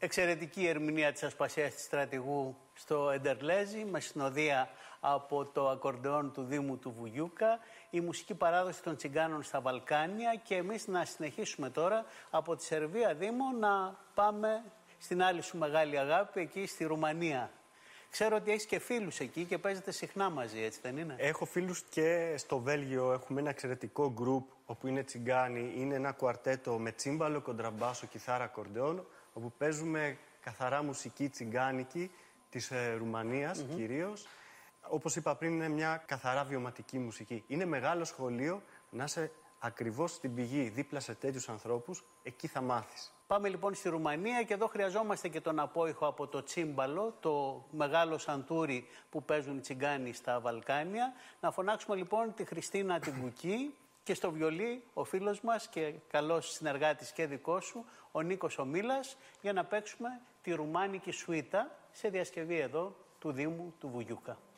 Εξαιρετική ερμηνεία της Ασπασίας της Στρατηγού στο Εντερλέζι, με συνοδεία από το ακορντεόν του Δήμου του Βουγιούκα, η μουσική παράδοση των Τσιγκάνων στα Βαλκάνια, και εμείς να συνεχίσουμε τώρα από τη Σερβία, Δήμο, να πάμε στην άλλη σου μεγάλη αγάπη, εκεί στη Ρουμανία. Ξέρω ότι έχεις και φίλους εκεί και παίζετε συχνά μαζί, έτσι δεν είναι? Έχω φίλους και στο Βέλγιο. Έχουμε ένα εξαιρετικό γκρουπ όπου είναι τσιγκάνοι. Είναι ένα κουαρτέτο με τσίμπαλο, κοντραμπάσο, κιθάρα, ακορντεόν, όπου παίζουμε καθαρά μουσική τσιγκάνικη της Ρουμανίας κυρίως. Όπως είπα πριν, είναι μια καθαρά βιωματική μουσική. Είναι μεγάλο σχολείο, να είσαι ακριβώς στην πηγή, δίπλα σε τέτοιους ανθρώπους, εκεί θα μάθεις. Πάμε λοιπόν στη Ρουμανία και εδώ χρειαζόμαστε και τον απόϊχο από το τσίμπαλο, το μεγάλο σαντούρι που παίζουν οι τσιγκάνοι στα Βαλκάνια. Να φωνάξουμε λοιπόν τη Χριστίνα την Κουκή και στο βιολί ο φίλος μας και καλός συνεργάτης και δικός σου, ο Νίκος ο Μίλας, για να παίξουμε τη ρουμάνικη σουίτα σε διασκευή εδώ του Δήμου του Βουγιούκα.